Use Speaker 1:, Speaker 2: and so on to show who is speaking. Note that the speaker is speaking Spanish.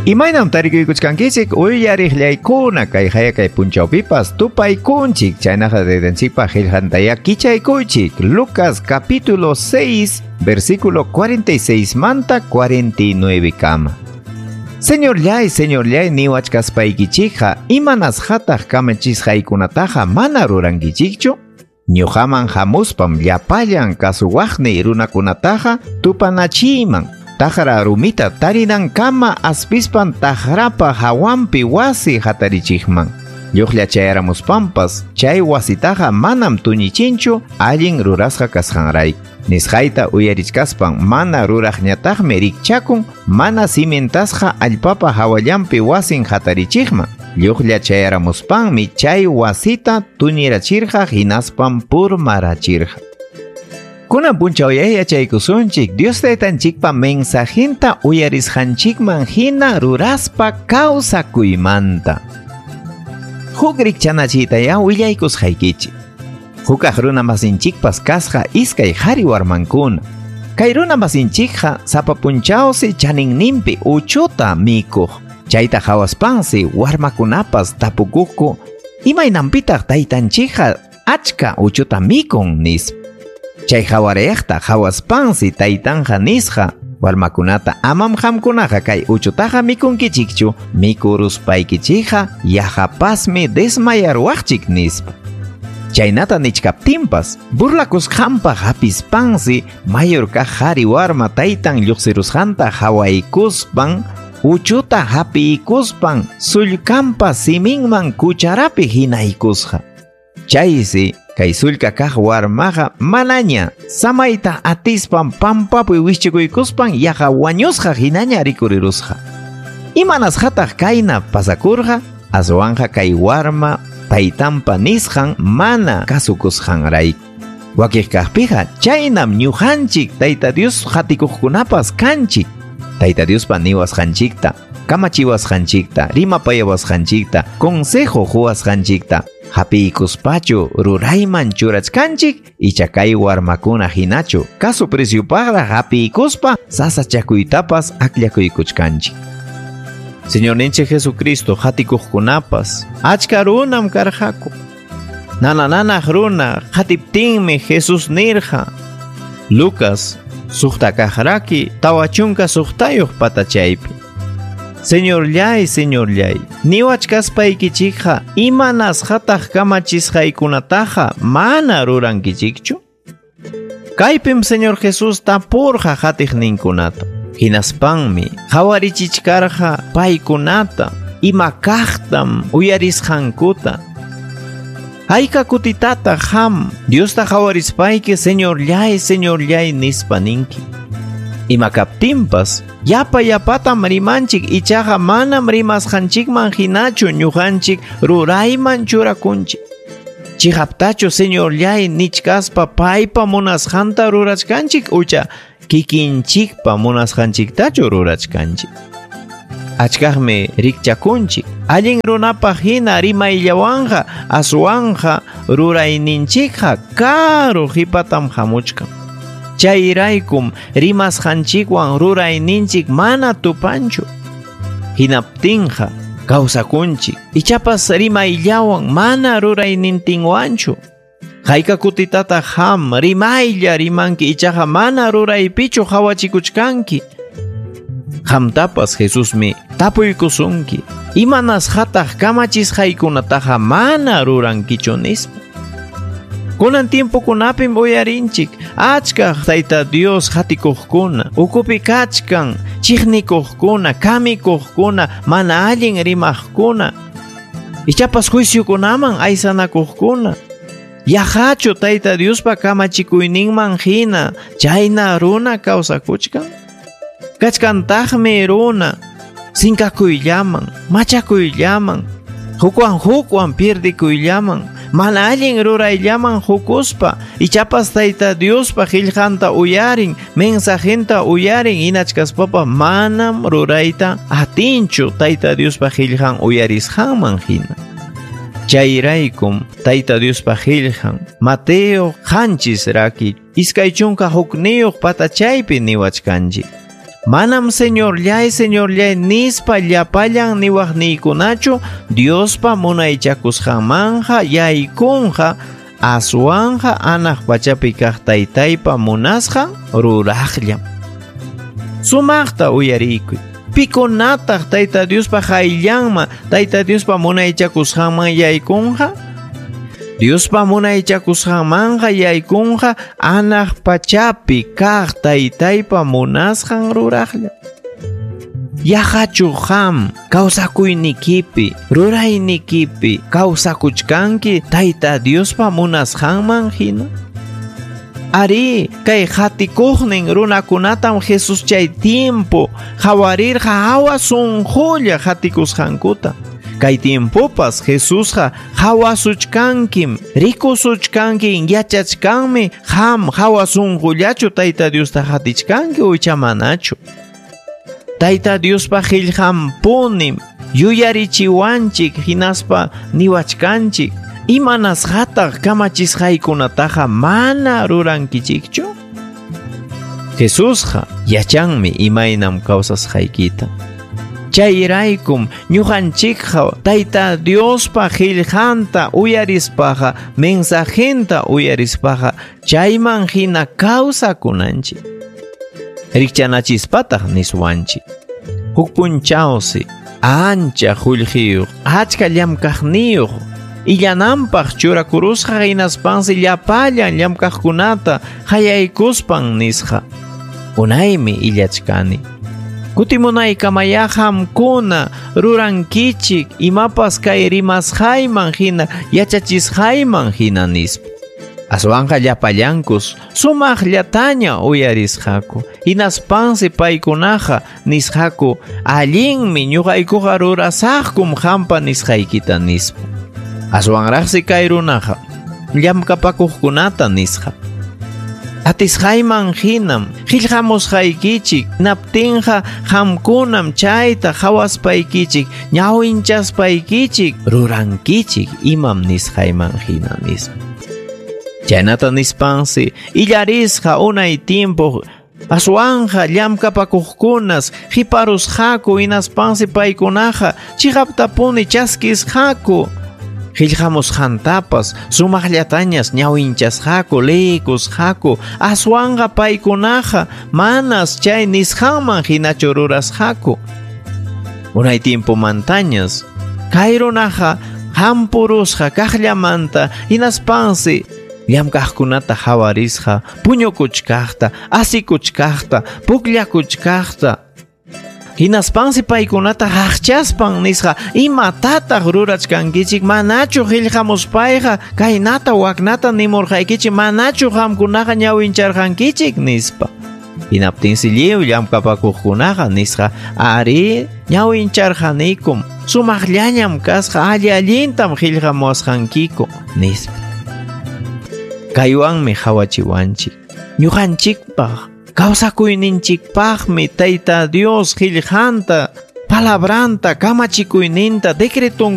Speaker 1: Imaynam tarikuykuchkankichik uyariqllaykuna kay hayakay punchawpipas tupaykunchik chaynaqa dedenchikpa qillqantaya kichaykuychik Lucas capítulo 6 versículo 46 manta 49 kama. Señor llay niwachkaspaykichikqa imanas hataq kamachisqaykunataqa mana rurankichikchu? Ñuqaman hamuspam llapallan kasuwaqni runakunataqa tupanachiyman. Tajara rumita tarinan kama aspispan tajarapa hawanpi wasi hatarichikman. Lluqlla chayaramuspampas chay wasitaqa manam tuñichinchu allin rurasqa kasqanrayku. Nisqayta uyarichkaspan mana ruraqñataqmi rikchakun mana cimentasqa allpapa hawallanpi wasin hatarichikman. Lluqlla chayaramuspanmi chay wasita tuñirachirqa hinaspan purmarachirqa. Kunan punchawya yachaykusunchik Dios taytanchikpa mensajinta uyarisqanchikman hina ruraspa kawsakuymanta. Huk rikchanachiytaya willaykusqaykichik. Hukaq runa masinchikpas kasqa iskay qhari warmankuna. Kay runa masinchikqa sapa punchawsi chaninninpi uchuta mikuq. Chayta hawaspansi warmakunapas tapukuqku imaynampitaq taytanchikqa achka uchuta mikun nispa. Chay hawarayaqta hawaspansi taytanja nisqa warmakunata amam hamkunaqa kay uchutaqa mikunkichikchu mikuruspaykichikqa yahapasmi desmayarwaqchik nispa. Chaynata nichkaptinpas burlakusqanpaq hapispansi mayor kaq qhari warma taytan lluqsirusqanta hawaykuspan uchuta hapiykuspan sullkanpa siminman kucharapi hinaykusqa. Chaysi kay sullka kaq warmaqa manaña samayta atispan pampapi wischikuykuspan yaqa wañusqa hinaña rikurirusqa. Imanas hataq kayna pasakurqa aswanja kay warma taytanpa nisqan mana kasukusqanrayku. Wakiq kaqpiqa chaynam ñuqanchik Tayta Dios hatikuqkunapas kanchik. Tayta Diospa niwasqanchikta, kamachiwasqanchikta, rimapayawasqanchikta, consejo huwasqanchikta hapiykuspachu rurayman churachkanchik icha kay warmakuna hinachu kasu preciopaqra hapiykuspa sasachakuytapas akllakuykuchkanchik. Señor ninchik Jesucristo hatikuqkunapas achka runam karqaku. Nanananaq runa hatiptinmi Jesús nirqa. Lucas suqta kaqraki tawachunka suqtayuq patachaypi. Señor llay, niwachkaspaykichikqa imanas hataq kamachisqaykunataqa mana rurankichikchu? Kaypim Señor Jesús tapurqa hatiqninkunata. Hinaspanmi qhawarichichkarqa paykunata ima kaqtam uyarisqankuta. Ayka kutitataq ham Diosta qhawarispayki Señor llay nispa ninki. Ima kaptinpas yapatam rimanchik ichaqa manam rimasqanchikman hinachu ñuqanchik rurayman churakunchik. Chihaptachu Señor llay nichkaspa paypa munasqanta rurachkanchik ucha kikinchikpa munasqanchiktachu rurachkanchik. Achkaqmi rikchakunchik allin runapa hina rimayllawanqa aswanja rurayninchikqa karu hipatam hamuchkan. Chayraykum rimasqanchikwan rurayninchik mana tupanchu. Hinaptinqa kawsakunchik ichapas rimayllawan mana ruraynintinwanchu. Hayka kutitata ham rimaylla rimanki ichaqa mana ruraypichu hawachikuchkanki. Hamtapas Jesusmi tapuykusunki imanas hataq kamachisqaykunataqa mana rurankichu nispa. Kunan tiempokunapim uyarinchik achka Tayta Dios hatikuqkuna ukupi kachkan chiqnikuqkuna kamikuqkuna mana allin rimaqkuna ichapas juiciukunaman aysanakuqkuna. Yahachu Tayta Diospa kamachikuyninman hina chayna runa kawsakuchkan? Kachkantaqmi runa sinkakuyllaman, machakuyllaman, hukwan pierdikuyllaman, mana allin rurayllaman hukuspa ichapas Tayta Diospa qillqanta uyarin, mensajinta uyarin hinachkaspapa manam rurayta atinchu Tayta Diospa qillqan uyarisqanman hina. Chayraykum Tayta Diospa qillqan Mateo qanchis raki iskay chunka hukniyuq patachaypi niwachkanchik. Manam Señor llay nispa llapallan niwaqniykunachu Diospa munaychakusqanmanja yaykunqa aswanja anaq pachapi kaq taytaypa munasqan ruraqllam. Sumaqta uyariykuy. Pikunataq Tayta Diospa hayllanman Tayta Diospa munaychakusqanman yaykunqa? Diospa munaychakusqanmanja yaykunqa anaq pachapi kaq taytaypa munasqan ruraqllam. Yahachu qam kawsakuynikipi ruraynikipi kawsakuchkanki Tayta Diospa munasqanman hina? Ari kay hatikuqnin runakunatam Jesus chay tiempo hawarirqa hawa sunqulla hatikusqankuta. Kay tiempopas Jesusqa hawasuchkankim, rikusuchkankim, yachachkanmi ham hawa sunqullachu Tayta Diosta hatichkanki uycha manachu. Tayta Diospa qillqanpunim yuyarichiwanchik hinaspa niwachkanchik. Imanasqataq kamachisqaykunataqa mana rurankichikchu? Jesusqa yachanmi imaynam kawsasqaykita. Chayraykum ñuqanchikqa Tayta Diospa qillqanta uyarispaqa mensajenta uyarispaqa chayman hina kawsakunanchik. Rikchanachispataq niswanchik. Huk punchawsi ancha qullqiyuq achka llamkaqniyuq illananpaq churakurusqa hinaspansi llapallan llamkaqkunata hayaykuspan nisqa. Unaymi illachkani. Kutimunaykamaya hamkuna rurankichik imapas kay rimasqayman hina yachachisqayman hina nispa. Aswanja llapallankus sumaqllataña uyarisqaku. Hinaspansi paykunaqa nisqaku allinmi ñuqaykuqa rurasaqkum hampa nisqaykita nispa. Aswanraqsi kay runaqa llamkapakuqkunata nisqa. Atisqayman hinam qillqamusqaykichik naptinqa hamkunam chayta hawaspaykichik ñawinchaspaykichik rurankichik imam nisqayman hina nispa. Chaynata nispansi illarisqa unay tiempo aswanja llamkapakuqkunas hiparusqaku hinaspansi paykunaqa chiqaptapuni chaskisqaku. Qillqamusqantapas sumaqllatañas ñawinchasqaku liykusqaku aswanja paykunaqa manas chay nisqanman hinachu rurasqaku. Unay tiempomantañas kay runaqa hampurusqa kaqllamanta hinaspansi llamkaqkunata hawarisqa puñukuchkaqta asikuchkaqta pukllakuchkaqta hinaspansi paykunata haqchaspan nisqa imatataq rurachkankichik manachu qillqamuspayqa kaynata waknata nimurqaykichik manachu qamkunaqa ñawincharqankichik nispa. Hinaptinsi lliw llamkapakuqkunaqa nisqa ari ñawincharqanikum sumaqllañam kasqa allintam qillqamusqankiku nispa. Kaywanmi hawachiwanchik ñuqanchikpaq kawsakuyninchikpaqmi Tayta Dios qillqanta palabranta kamachikuyninta decretun